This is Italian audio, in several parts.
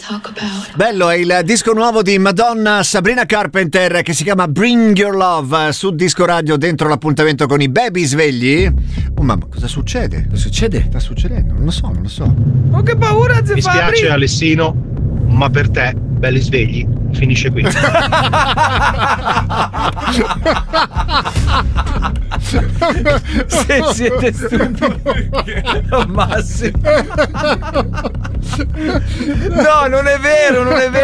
Bello, è il disco nuovo di Madonna Sabrina Carpenter che si chiama Bring Your Love su Disco Radio, dentro l'appuntamento con i baby svegli. Oh mamma, cosa succede? Cosa succede? Sta succedendo? Non lo so. Oh, che paura, zio Mi Fabri! spiace Alessino, ma per te, belli svegli, finisce qui. Se siete stupidi al massimo. No, non è vero.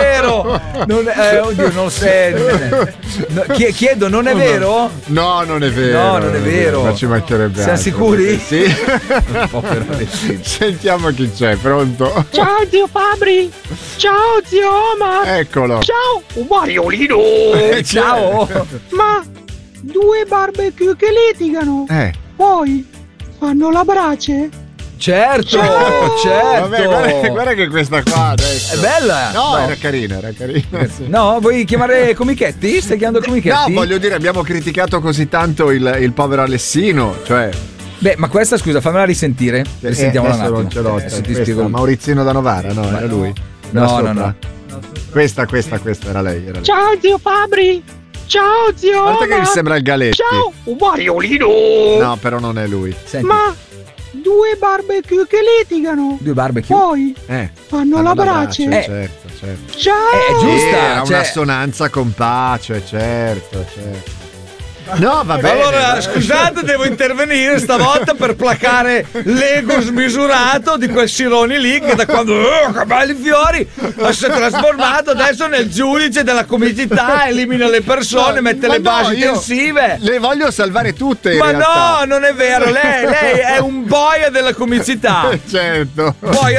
Oddio, non sei. Chiedo, non è vero? No, non è vero. No, non è vero. Ma ci mancherebbe Siamo altro. sicuri? Sì. Un po' per Alessino. Sentiamo chi c'è, pronto? Ciao zio Fabri! Ciao zio Omar! Eccolo. Ciao Mariolino! Ciao. Ma due barbecue che litigano, poi fanno la brace? Certo. Vabbè, guarda che questa qua adesso È bella. No, era carina. Sì. No, vuoi chiamare Comichetti? Stai chiamando Comichetti? No, voglio dire, abbiamo criticato così tanto il povero Alessino, cioè. Beh, ma questa, scusa, fammela risentire. Risentiamola un adesso attimo. non ce l'ho. Ti spiego. Maurizino da Novara, no, era lui. No. Questa era lei. Ciao zio Fabri! Ciao zio Guarda Omar! che mi sembra il Galetti. Ciao Mariolino! No, però non è lui. Senti. Ma due barbecue che litigano, Due barbecue. poi fanno la brace? Certo. Ciao! È giusta. Era un'assonanza con pace, certo. No, va bene. Allora, scusate, devo intervenire stavolta per placare l'ego smisurato di quel Sironi lì che da quando che belli fiori si è trasformato adesso nel giudice della comicità, elimina le persone, mette le basi tensive. Le voglio salvare tutte in Ma realtà. no, non è vero, lei è un boia della comicità. Certo. Boia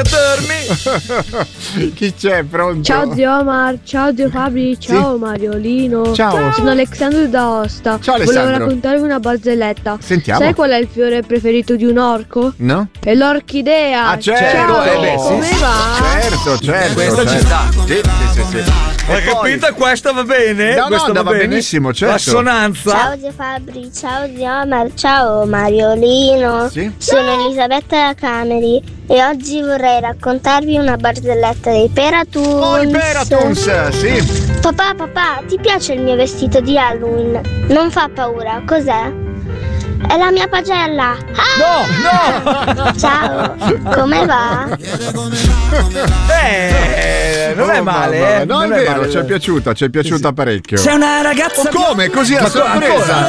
Termi. Chi c'è? Pronto? Ciao zio Omar, ciao zio Fabri, ciao Mariolino. Ciao. Sono Alessandro da Aosta. Ciao, Volevo Alessandro. raccontarvi una barzelletta. Sentiamo. Sai qual è il fiore preferito di un orco? No? È l'orchidea. Ah, certo. Ciao, come va? Certo. Questa ci sta. Sì. Hai capito? Questa va bene? No, Questa andava va bene? benissimo, certo. L'assonanza. Ciao zio Fabri, ciao zio Omar, ciao Mariolino. Sì? Sono Elisabetta da Cameri e oggi vorrei raccontarvi una barzelletta dei Peratuns. Oh, i Peratuns, sì. Papà, ti piace il mio vestito di Halloween? Non fa paura, cos'è? È la mia pagella. No! Ciao, come va? Non è male, No, non è vero, male. ci è piaciuta parecchio. C'è una ragazza. Come? Così a sorpresa?